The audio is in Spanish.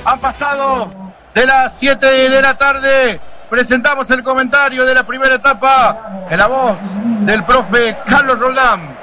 Han pasado de las 7 de la tarde. Presentamos el comentario de la primera etapa en la voz del profe Carlos Roldán.